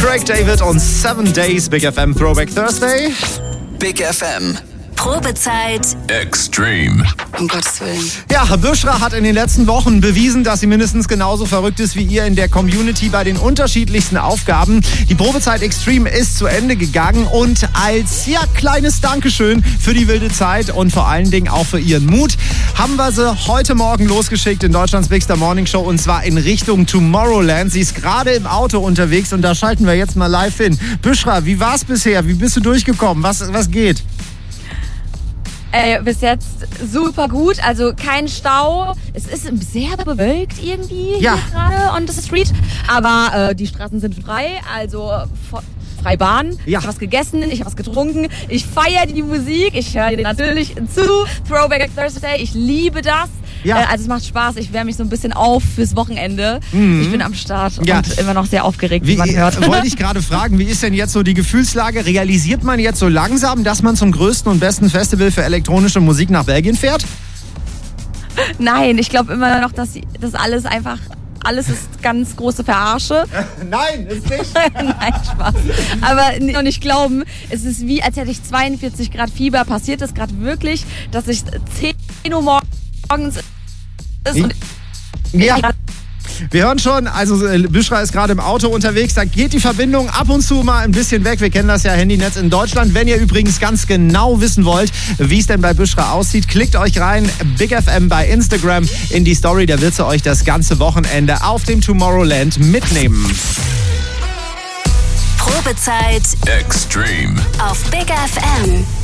Craig David und 7 Days Big FM Throwback Thursday. Big FM. Probezeit Extreme. Um Gottes Willen. Ja, Büschra hat in den letzten Wochen bewiesen, dass sie mindestens genauso verrückt ist wie ihr in der Community bei den unterschiedlichsten Aufgaben. Die Probezeit Extreme ist zu Ende gegangen und als kleines Dankeschön für die wilde Zeit und vor allen Dingen auch für ihren Mut haben wir sie heute Morgen losgeschickt in Deutschlands Big Star Morning Show und zwar in Richtung Tomorrowland. Sie ist gerade im Auto unterwegs und da schalten wir jetzt mal live hin. Büschra, wie war's bisher? Wie bist du durchgekommen? Was geht? Bis jetzt super gut, also kein Stau. Es ist sehr bewölkt irgendwie hier gerade on the street, aber die Straßen sind frei, also freie Bahn. Ja. Ich habe was gegessen, ich habe was getrunken, ich feiere die Musik, ich höre dir natürlich zu. Throwback Thursday, ich liebe das. Ja. Also es macht Spaß, ich wärme mich so ein bisschen auf fürs Wochenende. Ich bin am Start und immer noch sehr aufgeregt, wie man hört. Wollte ich gerade fragen, wie ist denn jetzt so die Gefühlslage? Realisiert man jetzt so langsam, dass man zum größten und besten Festival für elektronische Musik nach Belgien fährt? Nein, ich glaube immer noch, dass das alles ist ganz große Verarsche. Nein, ist nicht. Nein, Spaß. Aber noch nicht glauben, es ist wie, als hätte ich 42 Grad Fieber. Passiert es gerade wirklich, dass ich 10 Uhr morgens ist und wir hören schon, also Büschra ist gerade im Auto unterwegs, da geht die Verbindung ab und zu mal ein bisschen weg. Wir kennen das ja, Handynetz in Deutschland. Wenn ihr übrigens ganz genau wissen wollt, wie es denn bei Büschra aussieht, klickt euch rein, Big FM bei Instagram in die Story, da wird sie euch das ganze Wochenende auf dem Tomorrowland mitnehmen. Probezeit Extreme. auf Big FM.